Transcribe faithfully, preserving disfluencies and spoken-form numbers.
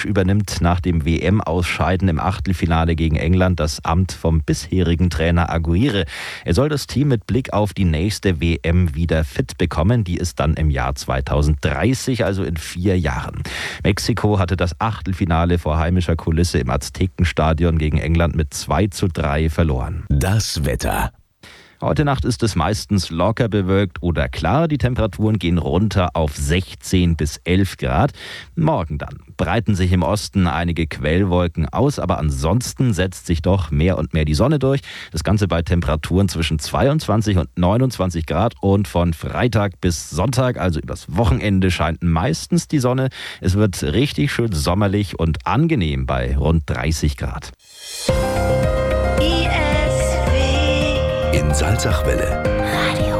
übernimmt nach dem W M-Ausscheiden im Achtelfinale gegen England das Amt vom bisherigen Trainer Aguirre. Er soll das Team mit Blick auf die nächste W M wieder fit bekommen. Die ist dann im Jahr zweitausenddreißig, also in vier Jahren. Mexiko hatte das Achtelfinale vor heimischer Kulisse im Aztekenstadion gegen England mit zwei zu drei verloren. Das Wetter. Heute Nacht ist es meistens locker bewölkt oder klar. Die Temperaturen gehen runter auf sechzehn bis elf Grad. Morgen dann breiten sich im Osten einige Quellwolken aus, aber ansonsten setzt sich doch mehr und mehr die Sonne durch. Das Ganze bei Temperaturen zwischen zweiundzwanzig und neunundzwanzig Grad und von Freitag bis Sonntag, also übers Wochenende, scheint meistens die Sonne. Es wird richtig schön sommerlich und angenehm bei rund dreißig Grad. In Salzachwelle. Radio